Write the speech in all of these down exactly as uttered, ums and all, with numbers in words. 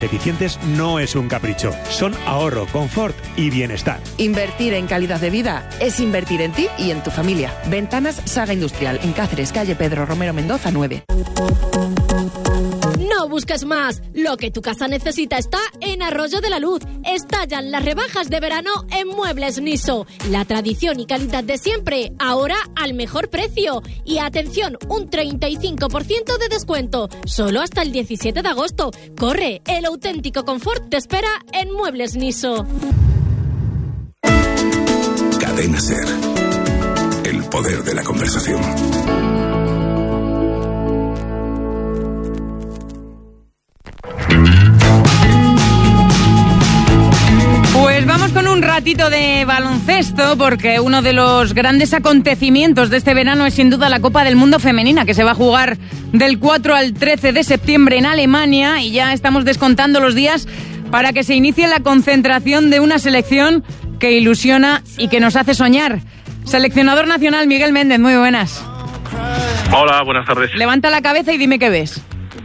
Eficientes no es un capricho, son ahorro, confort y bienestar. Invertir en calidad de vida es invertir en ti y en tu familia. Ventanas Saga Industrial, en Cáceres, calle Pedro Romero Mendoza nueve. No busques más. Lo que tu casa necesita está en Arroyo de la Luz. Estallan las rebajas de verano en Muebles Niso. La tradición y calidad de siempre, ahora al mejor precio. Y atención, un treinta y cinco por ciento de descuento. Solo hasta el diecisiete de agosto. Corre, el auténtico confort te espera en Muebles Niso. Cadena SER. El poder de la conversación. Pues vamos con un ratito de baloncesto, porque uno de los grandes acontecimientos de este verano es sin duda la Copa del Mundo Femenina, que se va a jugar del cuatro al trece de septiembre en Alemania, y ya estamos descontando los días para que se inicie la concentración de una selección que ilusiona y que nos hace soñar. Seleccionador nacional Miguel Méndez, muy buenas. Hola, buenas tardes. Levanta la cabeza y dime qué ves.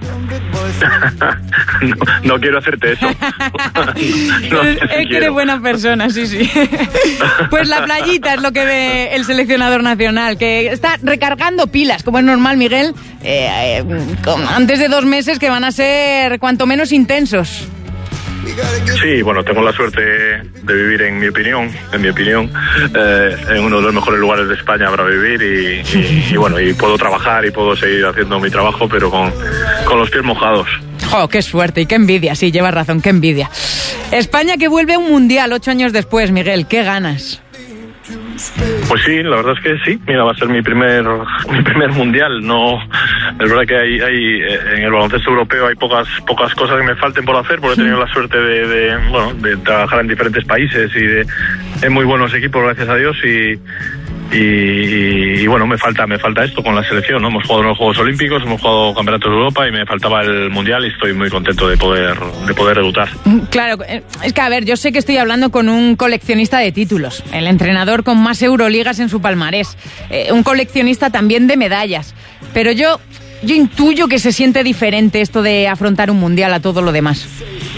no, no quiero hacerte eso. no, es que quiero. Eres buena persona, sí, sí. Pues la playita es lo que ve el seleccionador nacional, que está recargando pilas, como es normal, Miguel, eh, eh, antes de dos meses que van a ser cuanto menos intensos. Sí, bueno, tengo la suerte de vivir, en mi opinión, en mi opinión, eh, en uno de los mejores lugares de España para vivir y, y, y bueno, y puedo trabajar y puedo seguir haciendo mi trabajo, pero con, con los pies mojados. ¡Jo, qué suerte y qué envidia! Sí, llevas razón, qué envidia. España que vuelve a un mundial ocho años después, Miguel, qué ganas. Pues sí, la verdad es que sí. Mira, va a ser mi primer mi primer mundial. No, es verdad que hay, hay en el baloncesto europeo hay pocas pocas cosas que me falten por hacer, porque he tenido la suerte de, de bueno de trabajar en diferentes países y de en muy buenos equipos, gracias a Dios, y Y, y, y bueno, me falta me falta esto con la selección, ¿no? Hemos jugado en los Juegos Olímpicos, hemos jugado Campeonatos de Europa y me faltaba el Mundial y estoy muy contento de poder de poder debutar. Claro, es que a ver, yo sé que estoy hablando con un coleccionista de títulos, el entrenador con más Euroligas en su palmarés, eh, un coleccionista también de medallas, pero yo, yo intuyo que se siente diferente esto de afrontar un Mundial a todo lo demás.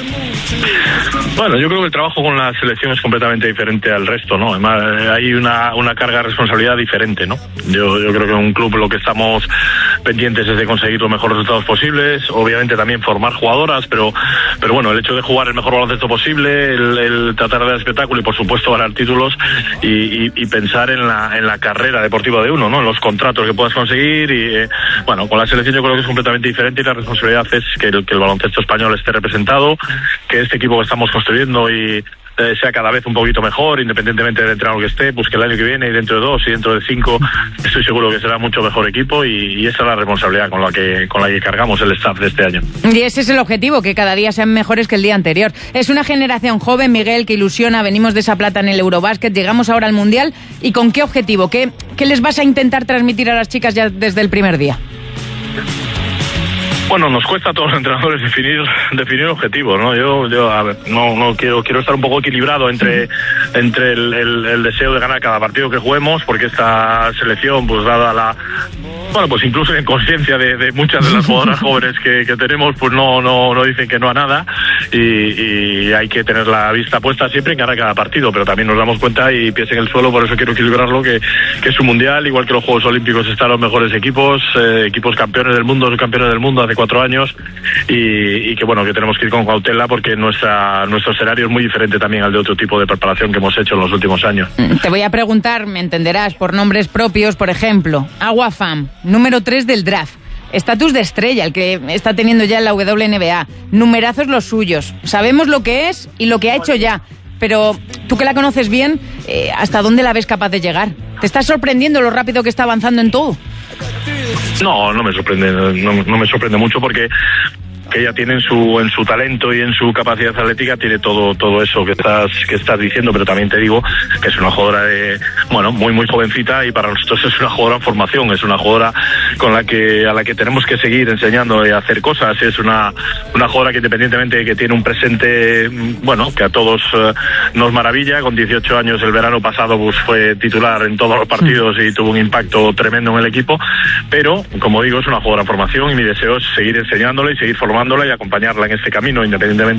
Bueno, yo creo que el trabajo con la selección es completamente diferente al resto, ¿no? Además, hay una, una carga de responsabilidad diferente, ¿no? Yo, yo creo que en un club lo que estamos pendientes es de conseguir los mejores resultados posibles, obviamente también formar jugadoras, pero pero bueno, el hecho de jugar el mejor baloncesto posible, el, el tratar de dar espectáculo y por supuesto ganar títulos y, y, y pensar en la en la carrera deportiva de uno, ¿no? En los contratos que puedas conseguir y, eh, bueno, con la selección yo creo que es completamente diferente y la responsabilidad es que el, que el baloncesto español esté representado, que este equipo que estamos construyendo y eh, sea cada vez un poquito mejor, independientemente del entrenador que esté, pues que el año que viene y dentro de dos y dentro de cinco estoy seguro que será mucho mejor equipo y, y esa es la responsabilidad con la que con la que cargamos el staff de este año. Y ese es el objetivo, que cada día sean mejores que el día anterior. Es una generación joven, Miguel, que ilusiona, venimos de esa plata en el Eurobásquet, llegamos ahora al Mundial, ¿y con qué objetivo? ¿Qué, qué les vas a intentar transmitir a las chicas ya desde el primer día? Bueno, nos cuesta a todos los entrenadores definir definir objetivos, ¿no? Yo, yo a ver, no, no quiero quiero estar un poco equilibrado entre entre el, el, el deseo de ganar cada partido que juguemos, porque esta selección, pues dada la bueno, pues incluso en conciencia de, de muchas de las jugadoras jóvenes que, que tenemos, pues no no no dicen que no a nada y, y hay que tener la vista puesta siempre en ganar cada partido, pero también nos damos cuenta y pies en el suelo, por eso quiero equilibrarlo, que, que es un mundial, igual que los Juegos Olímpicos están los mejores equipos, eh, equipos campeones del mundo, subcampeones del mundo hace cuatro años y, y que bueno, que tenemos que ir con cautela porque nuestra nuestro escenario es muy diferente también al de otro tipo de preparación que hemos hecho en los últimos años. Te voy a preguntar, me entenderás, por nombres propios, por ejemplo, Agua Fam, número tres del draft. Estatus de estrella, el que está teniendo ya en la W N B A. Numerazos los suyos. Sabemos lo que es y lo que ha hecho ya. Pero tú que la conoces bien, eh, ¿hasta dónde la ves capaz de llegar? ¿Te estás sorprendiendo lo rápido que está avanzando en todo? No, no me sorprende, no, no me sorprende mucho porque que ella tiene en su en su talento y en su capacidad atlética tiene todo todo eso que estás que estás diciendo, pero también te digo que es una jugadora de bueno muy muy jovencita y para nosotros es una jugadora en formación, es una jugadora con la que a la que tenemos que seguir enseñando a hacer cosas, es una una jugadora que independientemente de que tiene un presente bueno que a todos uh, nos maravilla, con dieciocho años el verano pasado pues fue titular en todos los partidos y tuvo un impacto tremendo en el equipo, pero como digo es una jugadora en formación y mi deseo es seguir enseñándole y seguir formando formándola y acompañarla en este camino, independientemente